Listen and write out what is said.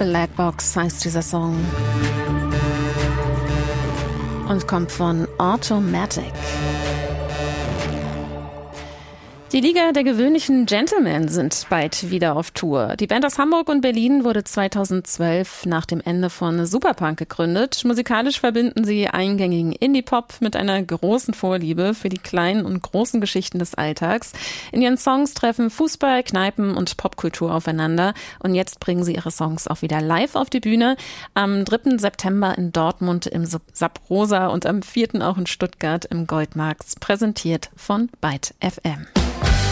Black Box heißt dieser Song und kommt von Automatic. Die Liga der gewöhnlichen Gentlemen sind bald wieder auf Tour. Die Band aus Hamburg und Berlin wurde 2012 nach dem Ende von Superpunk gegründet. Musikalisch verbinden sie eingängigen Indie-Pop mit einer großen Vorliebe für die kleinen und großen Geschichten des Alltags. In ihren Songs treffen Fußball, Kneipen und Popkultur aufeinander. Und jetzt bringen sie ihre Songs auch wieder live auf die Bühne. Am 3. September in Dortmund im Sub-Rosa und am 4. auch in Stuttgart im Goldmarkt. Präsentiert von Byte FM.